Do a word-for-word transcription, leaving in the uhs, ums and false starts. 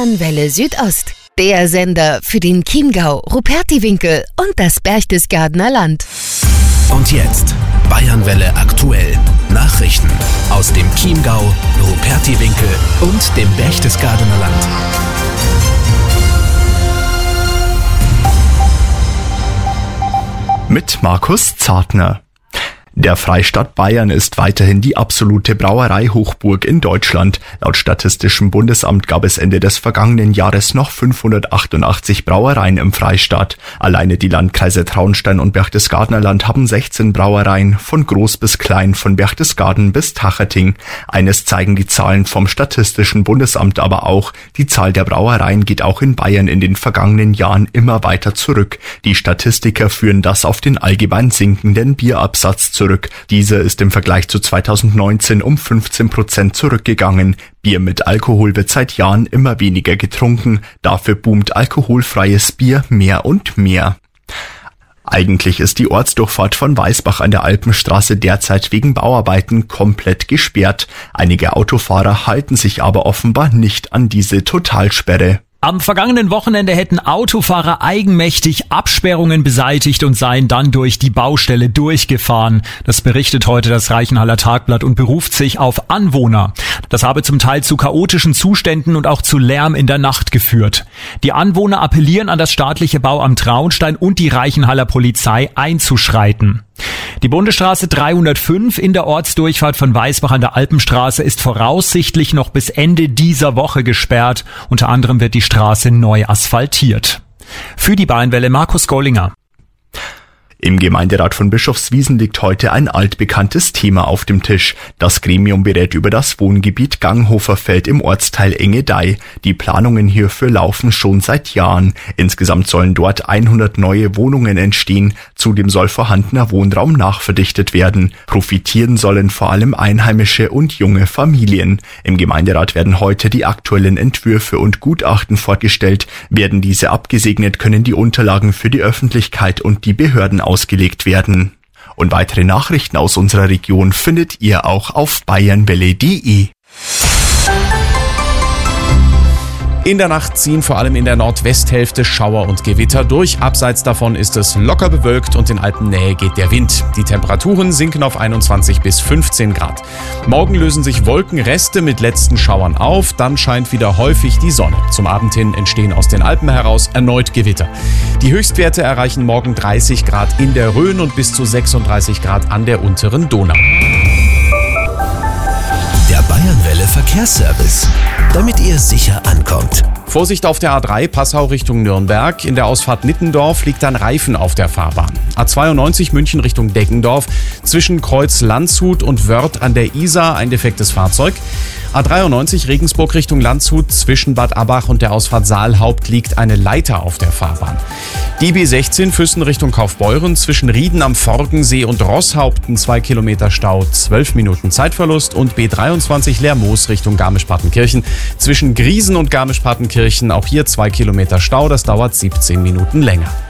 Bayernwelle Südost. Der Sender für den Chiemgau, Rupertiwinkel und das Berchtesgadener Land. Und jetzt Bayernwelle aktuell. Nachrichten aus dem Chiemgau, Rupertiwinkel und dem Berchtesgadener Land. Mit Markus Zartner. Der Freistaat Bayern ist weiterhin die absolute Brauerei-Hochburg in Deutschland. Laut Statistischem Bundesamt gab es Ende des vergangenen Jahres noch fünfhundertachtundachtzig Brauereien im Freistaat. Alleine die Landkreise Traunstein und Berchtesgadener Land haben sechzehn Brauereien, von groß bis klein, von Berchtesgaden bis Tacherting. Eines zeigen die Zahlen vom Statistischen Bundesamt aber auch: Die Zahl der Brauereien geht auch in Bayern in den vergangenen Jahren immer weiter zurück. Die Statistiker führen das auf den allgemein sinkenden Bierabsatz zurück. Dieser ist im Vergleich zu zweitausendneunzehn um fünfzehn Prozent zurückgegangen. Bier mit Alkohol wird seit Jahren immer weniger getrunken. Dafür boomt alkoholfreies Bier mehr und mehr. Eigentlich ist die Ortsdurchfahrt von Weißbach an der Alpenstraße derzeit wegen Bauarbeiten komplett gesperrt. Einige Autofahrer halten sich aber offenbar nicht an diese Totalsperre. Am vergangenen Wochenende hätten Autofahrer eigenmächtig Absperrungen beseitigt und seien dann durch die Baustelle durchgefahren. Das berichtet heute das Reichenhaller Tagblatt und beruft sich auf Anwohner. Das habe zum Teil zu chaotischen Zuständen und auch zu Lärm in der Nacht geführt. Die Anwohner appellieren an das staatliche Bauamt Traunstein und die Reichenhaller Polizei einzuschreiten. Die Bundesstraße dreihundertfünf in der Ortsdurchfahrt von Weißbach an der Alpenstraße ist voraussichtlich noch bis Ende dieser Woche gesperrt. Unter anderem wird die Straße neu asphaltiert. Für die Bayernwelle Markus Gollinger. Im Gemeinderat von Bischofswiesen liegt heute ein altbekanntes Thema auf dem Tisch. Das Gremium berät über das Wohngebiet Ganghoferfeld im Ortsteil Engedei. Die Planungen hierfür laufen schon seit Jahren. Insgesamt sollen dort hundert neue Wohnungen entstehen. Zudem soll vorhandener Wohnraum nachverdichtet werden. Profitieren sollen vor allem einheimische und junge Familien. Im Gemeinderat werden heute die aktuellen Entwürfe und Gutachten vorgestellt. Werden diese abgesegnet, können die Unterlagen für die Öffentlichkeit und die Behörden ausgelegt werden. Und weitere Nachrichten aus unserer Region findet ihr auch auf bayernwelle punkt de. In der Nacht ziehen vor allem in der Nordwesthälfte Schauer und Gewitter durch. Abseits davon ist es locker bewölkt und in Alpennähe geht der Wind. Die Temperaturen sinken auf einundzwanzig bis fünfzehn Grad. Morgen lösen sich Wolkenreste mit letzten Schauern auf, dann scheint wieder häufig die Sonne. Zum Abend hin entstehen aus den Alpen heraus erneut Gewitter. Die Höchstwerte erreichen morgen dreißig Grad in der Rhön und bis zu sechsunddreißig Grad an der unteren Donau. Der Bayernwelle Verkehrsservice, damit ihr sicher ankommt. Vorsicht auf der A drei Passau Richtung Nürnberg. In der Ausfahrt Nittendorf liegt ein Reifen auf der Fahrbahn. A zweiundneunzig München Richtung Deggendorf. Zwischen Kreuz Landshut und Wörth an der Isar ein defektes Fahrzeug. A dreiundneunzig Regensburg Richtung Landshut. Zwischen Bad Abbach und der Ausfahrt Saalhaupt liegt eine Leiter auf der Fahrbahn. Die B sechzehn Füssen Richtung Kaufbeuren. Zwischen Rieden am Forgensee und Rosshaupt ein zwei Kilometer Stau, zwölf Minuten Zeitverlust. Und B dreiundzwanzig Lermoos Richtung Garmisch-Partenkirchen. Zwischen Griesen und Garmisch-Partenkirchen auch hier zwei Kilometer Stau, das dauert siebzehn Minuten länger.